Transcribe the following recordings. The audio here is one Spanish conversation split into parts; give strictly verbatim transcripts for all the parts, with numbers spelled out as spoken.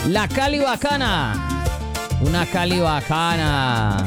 La Cali bacana. Una Cali bacana.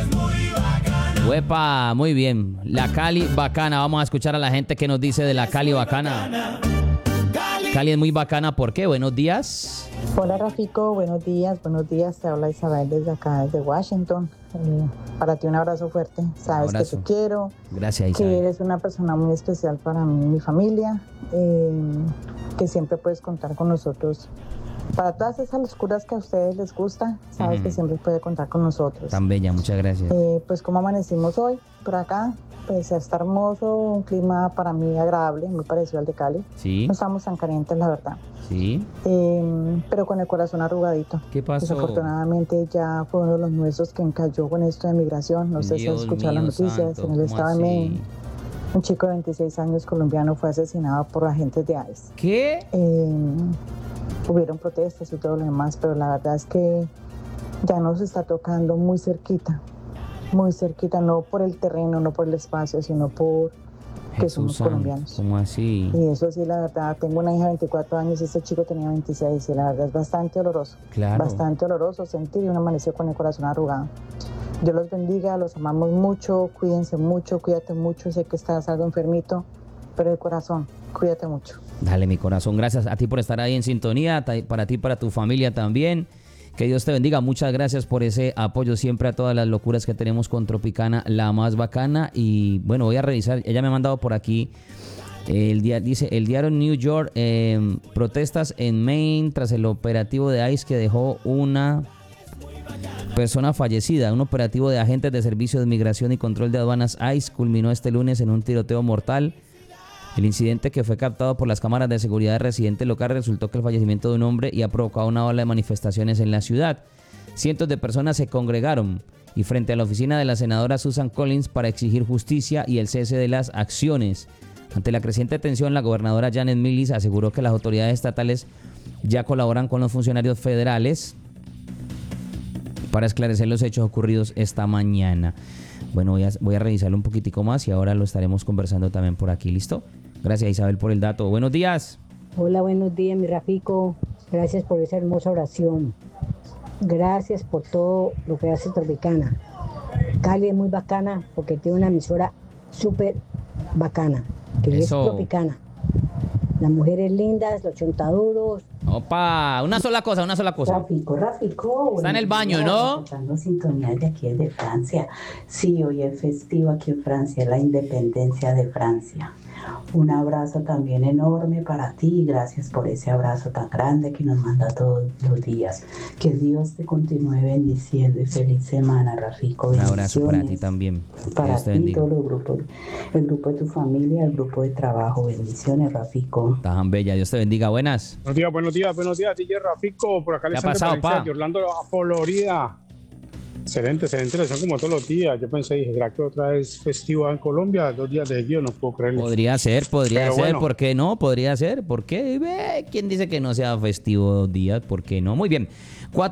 Huepa, muy bien. La Cali bacana. Vamos a escuchar a la gente que nos dice de la Cali bacana. Cali es muy bacana, ¿por qué? Buenos días. Hola Rafico, buenos días, buenos días. Te habla Isabel desde acá, desde Washington. Eh, para ti un abrazo fuerte. Sabes abrazo. que te quiero. Gracias, Isabel. Que eres una persona muy especial para mí y mi familia. Eh, que siempre puedes contar con nosotros. Para todas esas locuras que a ustedes les gusta, sabes uh-huh. que siempre puede contar con nosotros. Tan bella, muchas gracias. Eh, pues como amanecimos hoy por acá, pues está hermoso, un clima para mí agradable, muy parecido al de Cali. Sí. No estamos tan calientes, la verdad. Sí. Eh, pero con el corazón arrugadito. ¿Qué pasó? Desafortunadamente ya fue uno de los nuestros que encalló con esto de migración. No sé Dios si has escuchado mío, las noticias. Santo, en el estado así? de Maine, un chico de veintiséis años colombiano fue asesinado por agentes de ICE. ¿Qué? Eh, hubieron protestas y todo lo demás, pero la verdad es que ya nos está tocando muy cerquita. Muy cerquita, no por el terreno, no por el espacio, sino por que Jesús somos Santo, colombianos. ¿Cómo así? Y eso sí, la verdad, tengo una hija de veinticuatro años y este chico tenía veintiséis y la verdad es bastante doloroso. Claro. Bastante doloroso sentir y uno amaneció con el corazón arrugado. Dios los bendiga, los amamos mucho, cuídense mucho, cuídate mucho, sé que estás algo enfermito, pero el corazón, cuídate mucho. Dale, mi corazón, gracias a ti por estar ahí en sintonía, para ti, para tu familia también. Que Dios te bendiga, muchas gracias por ese apoyo siempre a todas las locuras que tenemos con Tropicana, la más bacana. Y bueno, voy a revisar, ella me ha mandado por aquí, el día, dice, el diario New York, eh, protestas en Maine tras el operativo de ICE que dejó una persona fallecida. Un operativo de agentes de Servicio de Migración y Control de Aduanas ICE culminó este lunes en un tiroteo mortal. El incidente, que fue captado por las cámaras de seguridad de residentes locales, resultó que el fallecimiento de un hombre y ha provocado una ola de manifestaciones en la ciudad. Cientos de personas se congregaron y frente a la oficina de la senadora Susan Collins para exigir justicia y el cese de las acciones. Ante la creciente tensión, la gobernadora Janet Millis aseguró que las autoridades estatales ya colaboran con los funcionarios federales para esclarecer los hechos ocurridos esta mañana. Bueno, voy a, voy a revisarlo un poquitico más y ahora lo estaremos conversando también por aquí, ¿listo? Gracias, Isabel, por el dato. Buenos días. Hola, buenos días, mi Rafico. Gracias por esa hermosa oración. Gracias por todo lo que hace Tropicana. Cali es muy bacana porque tiene una emisora súper bacana, que Eso. es Tropicana. Las mujeres lindas, los chontaduros. Opa, una sola cosa, una sola cosa. Rafico, Rafico. Está en el baño, ¿no? Escuchando sintonía de aquí de Francia. Sí, hoy es festivo aquí en Francia, la independencia de Francia. Un abrazo también enorme para ti y gracias por ese abrazo tan grande que nos manda todos los días. Que Dios te continúe bendiciendo y feliz semana, Rafico. Un abrazo para ti también. Para Dios te ti, bendiga. Todos los grupos, el grupo de tu familia, el grupo de trabajo. Bendiciones, Rafico. Tan bella, Dios te bendiga. Buenas. Buenos días, buenos días, buenos días, D J Rafico. Por acá ¿Qué les ha pasado, pa? de Orlando a Florida. Excelente, excelente, son como todos los días. Yo pensé, dije, ¿será que otra vez festivo en Colombia? Dos días de seguido, no puedo creerlo. Podría ser, podría Pero ser, bueno. ¿por qué no? Podría ser, ¿por qué? ¿Quién dice que no sea festivo dos días? ¿Por qué no? Muy bien.